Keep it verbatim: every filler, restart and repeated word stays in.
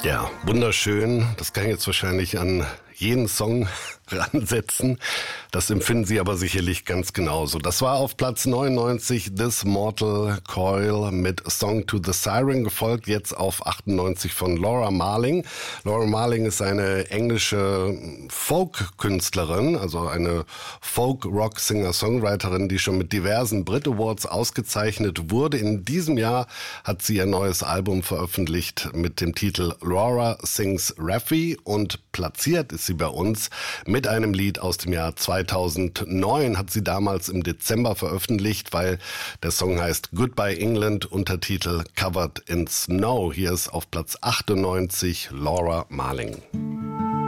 Ja, wunderschön. Das kann ich jetzt wahrscheinlich an jeden Song ransetzen. Das empfinden Sie aber sicherlich ganz genauso. Das war auf Platz neunundneunzig This Mortal Coil mit Song to the Siren, gefolgt jetzt auf achtundneunzig von Laura Marling. Laura Marling ist eine englische Folk-Künstlerin, also eine Folk-Rock-Singer-Songwriterin, die schon mit diversen Brit Awards ausgezeichnet wurde. In diesem Jahr hat sie ihr neues Album veröffentlicht mit dem Titel Laura Sings Raffi, und platziert ist sie bei uns mit einem Lied aus dem Jahr zweitausendneun, hat sie damals im Dezember veröffentlicht, weil der Song heißt Goodbye England, Untertitel Covered in Snow. Hier ist auf Platz achtundneunzig Laura Marling.